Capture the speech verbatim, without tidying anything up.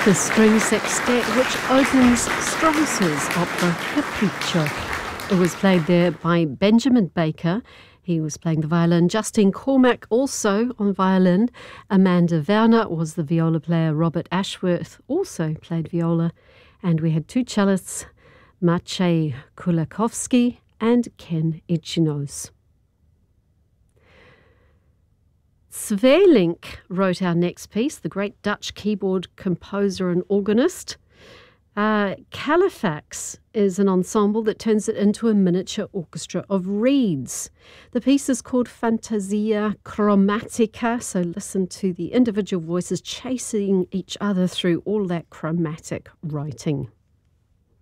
the string sextet which opens Strauss's opera Capriccio. It was played there by Benjamin Baker. He was playing the violin. Justine Cormack also on violin. Amanda Werner was the viola player. Robert Ashworth also played viola. And we had two cellists, Maciej Kulakowski and Ken Ichinos. Sverlink wrote our next piece, the great Dutch keyboard composer and organist. Uh, Califax is an ensemble that turns it into a miniature orchestra of reeds. The piece is called Fantasia Chromatica, so listen to the individual voices chasing each other through all that chromatic writing.